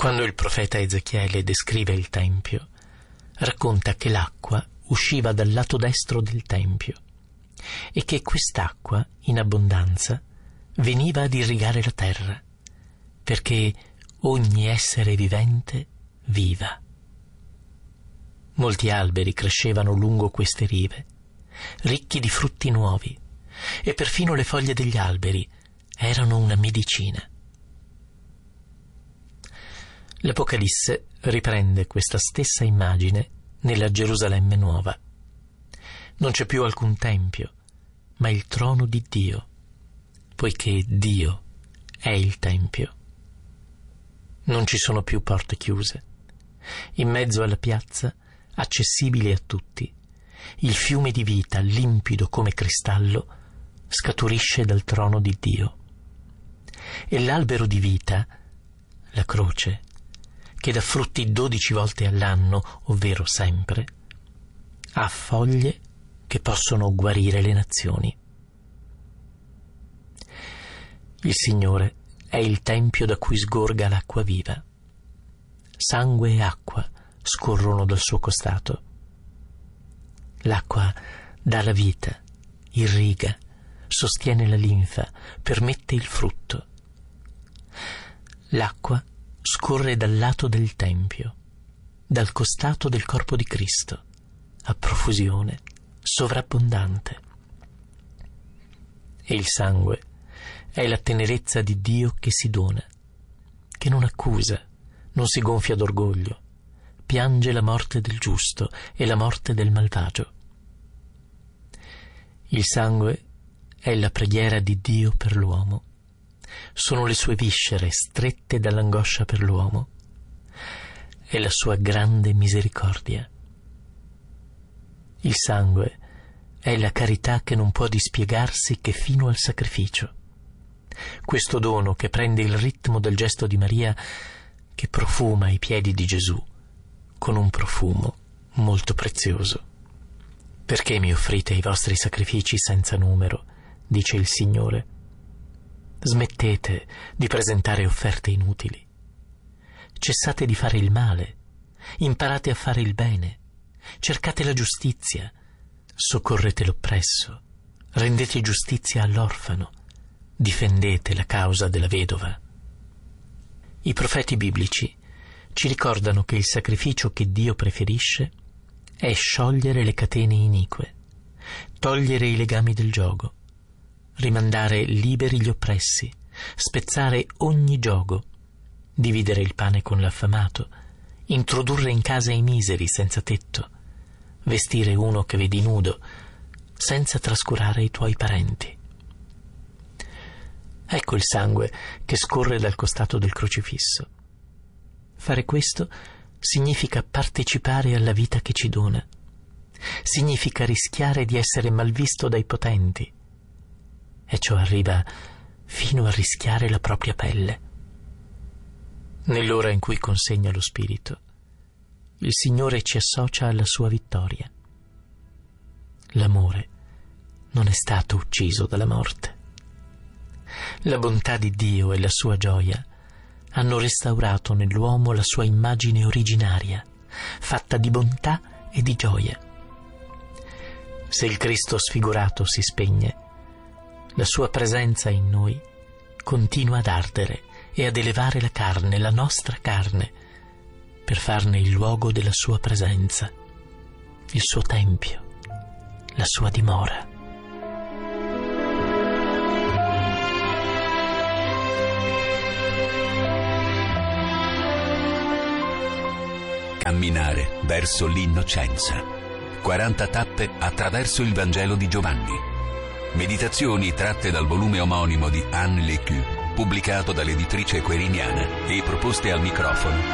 Quando il profeta Ezechiele descrive il Tempio, racconta che l'acqua usciva dal lato destro del Tempio e che quest'acqua, in abbondanza, veniva ad irrigare la terra, perché ogni essere vivente viva. Molti alberi crescevano lungo queste rive, ricchi di frutti nuovi, e perfino le foglie degli alberi erano una medicina. L'Apocalisse riprende questa stessa immagine nella Gerusalemme nuova. Non c'è più alcun tempio, ma il trono di Dio, poiché Dio è il Tempio. Non ci sono più porte chiuse. In mezzo alla piazza, accessibile a tutti, il fiume di vita, limpido come cristallo, scaturisce dal trono di Dio. E l'albero di vita, la croce, che dà frutti 12 volte all'anno, ovvero sempre, ha foglie che possono guarire le nazioni. Il Signore è il tempio da cui sgorga l'acqua viva. Sangue e acqua scorrono dal suo costato. L'acqua dà la vita, irriga, sostiene la linfa, permette il frutto. L'acqua scorre dal lato del Tempio, dal costato del corpo di Cristo, a profusione, sovrabbondante. E il sangue è la tenerezza di Dio che si dona, che non accusa, non si gonfia d'orgoglio, piange la morte del giusto e la morte del malvagio. Il sangue è la preghiera di Dio per l'uomo. Sono le sue viscere strette dall'angoscia per l'uomo. È la sua grande misericordia. Il sangue è la carità che non può dispiegarsi che fino al sacrificio. Questo dono che prende il ritmo del gesto di Maria, che profuma i piedi di Gesù con un profumo molto prezioso. Perché mi offrite i vostri sacrifici senza numero, dice il Signore. Smettete di presentare offerte inutili. Cessate di fare il male, imparate a fare il bene, cercate la giustizia, soccorrete l'oppresso, rendete giustizia all'orfano, difendete la causa della vedova. I profeti biblici ci ricordano che il sacrificio che Dio preferisce è sciogliere le catene inique, togliere i legami del giogo, rimandare liberi gli oppressi, spezzare ogni giogo, dividere il pane con l'affamato, introdurre in casa i miseri senza tetto, vestire uno che vedi nudo, senza trascurare i tuoi parenti. Ecco il sangue che scorre dal costato del crocifisso. Fare questo significa partecipare alla vita che ci dona. Significa rischiare di essere malvisto dai potenti. E ciò arriva fino a rischiare la propria pelle. Nell'ora in cui consegna lo Spirito, il Signore ci associa alla sua vittoria. L'amore non è stato ucciso dalla morte. La bontà di Dio e la sua gioia hanno restaurato nell'uomo la sua immagine originaria, fatta di bontà e di gioia. Se il Cristo sfigurato si spegne, la sua presenza in noi continua ad ardere e ad elevare la carne, la nostra carne, per farne il luogo della sua presenza, il suo tempio, la sua dimora. Camminare verso l'innocenza. 40 tappe attraverso il Vangelo di Giovanni. Meditazioni tratte dal volume omonimo di Anne Lecu, pubblicato dall'editrice Queriniana e proposte al microfono